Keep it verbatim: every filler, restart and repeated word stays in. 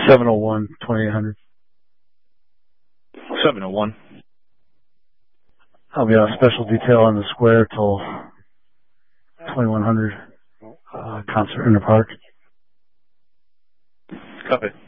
seven oh one, twenty-eight hundred. seven oh one. I'll be on special detail on the square till twenty-one hundred, uh, concert in the park. Copy.